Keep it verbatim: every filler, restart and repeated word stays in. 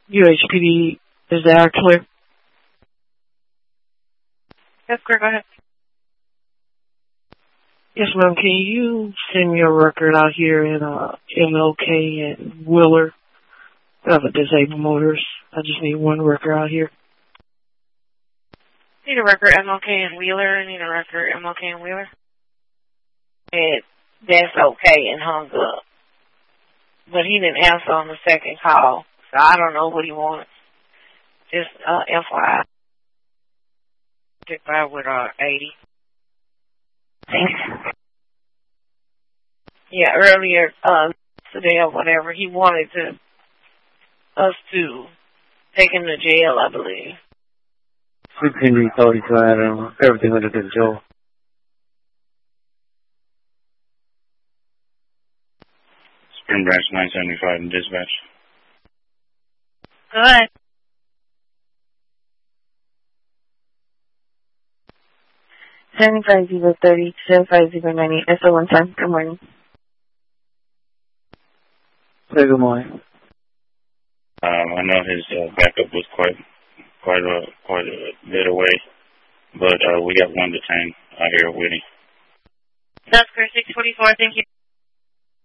U H P D, is that clear? That's clear, go ahead. Yes, ma'am. Can you send me a record out here in uh, M L K and Wheeler? I have a disabled motorist. I just need one record out here. Need a record M L K and Wheeler. Need a record M L K and Wheeler. And that's okay and hung up. But he didn't answer on the second call, so I don't know what he wants. Just uh, F Y I. Stick by with uh, eighty. Thanks. Yeah, earlier uh, today or whatever, he wanted to us to take him to jail, I believe. fifteen thirty, so I don't know. Everything under control. Spring Branch nine seventy-five in dispatch. Good. seventy-five zero thirty, seventy-five zero ninety, S O one time. Good morning. Say good morning. Um, I know his uh, backup was quite, quite a, quite a bit away, but uh, we got one detained out here with him. That's correct, six forty-four, thank you.